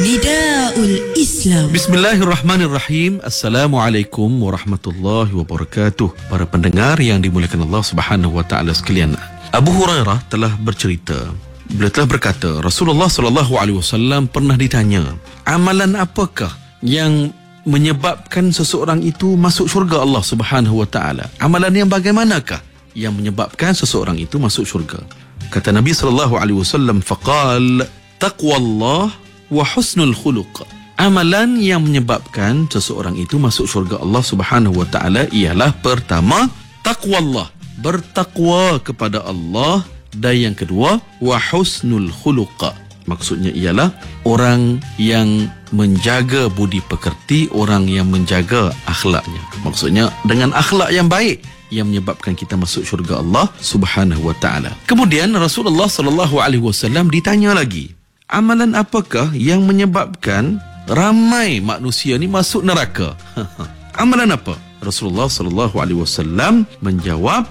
Nidaul Islam. Bismillahirrahmanirrahim. Assalamualaikum warahmatullahi wabarakatuh. Para pendengar yang dimuliakan Allah Subhanahu wa taala sekalian. Abu Hurairah telah bercerita, beliau telah berkata, Rasulullah sallallahu alaihi wasallam pernah ditanya, amalan apakah yang menyebabkan seseorang itu masuk syurga Allah Subhanahu wa taala? Amalan yang bagaimanakah yang menyebabkan seseorang itu masuk syurga? Kata Nabi sallallahu alaihi wasallam, faqal taqwallah wa husnul khuluq. Amalan yang menyebabkan seseorang itu masuk syurga Allah Subhanahu wa taala ialah pertama, taqwallah, bertakwa kepada Allah, dan yang kedua, wa husnul khuluq. Maksudnya ialah orang yang menjaga budi pekerti, orang yang menjaga akhlaknya. Maksudnya dengan akhlak yang baik yang menyebabkan kita masuk syurga Allah Subhanahu wa taala. Kemudian Rasulullah sallallahu alaihi wasallam ditanya lagi, amalan apakah yang menyebabkan ramai manusia ni masuk neraka? Amalan apa? Rasulullah sallallahu alaihi wasallam menjawab,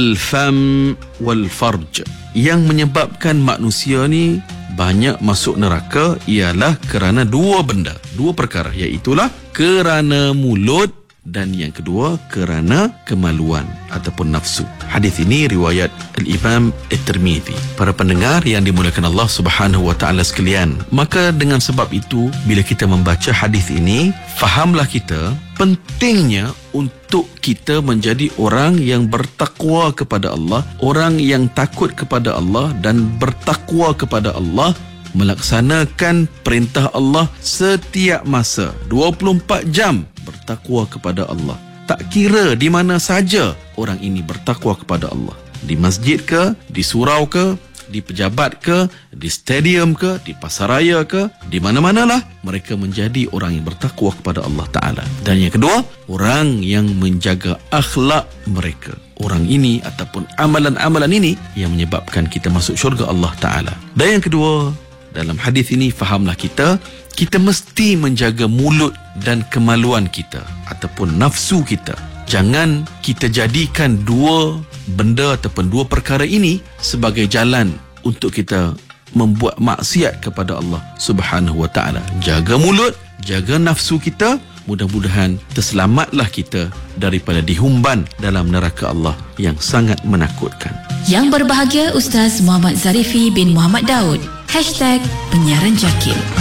al-fam wal farj. Yang menyebabkan manusia ni banyak masuk neraka ialah kerana dua benda, dua perkara, iaitulah kerana mulut dan yang kedua kerana kemaluan ataupun nafsu. Hadis ini riwayat Al-Imam At-Tirmidzi. Para pendengar yang dimuliakan Allah Subhanahu wa taala sekalian, maka dengan sebab itu bila kita membaca hadis ini, fahamlah kita pentingnya untuk kita menjadi orang yang bertakwa kepada Allah, orang yang takut kepada Allah dan bertakwa kepada Allah, melaksanakan perintah Allah setiap masa, 24 jam bertakwa kepada Allah. Tak kira di mana saja orang ini bertakwa kepada Allah, di masjid ke, di surau ke, di pejabat ke, di stadium ke, di pasaraya ke, di mana-manalah mereka menjadi orang yang bertakwa kepada Allah Ta'ala. Dan yang kedua, orang yang menjaga akhlak mereka. Orang ini ataupun amalan-amalan ini yang menyebabkan kita masuk syurga Allah Ta'ala. Dan yang kedua, dalam hadis ini fahamlah kita mesti menjaga mulut dan kemaluan kita ataupun nafsu kita. Jangan kita jadikan dua benda ataupun dua perkara ini sebagai jalan untuk kita membuat maksiat kepada Allah Subhanahu wa taala. Jaga mulut, jaga nafsu kita. Mudah-mudahan terselamatlah kita daripada dihumban dalam neraka Allah yang sangat menakutkan. Yang berbahagia Ustaz Muhammad Zarifi bin Muhammad Daud. #Penyiaran Jakil.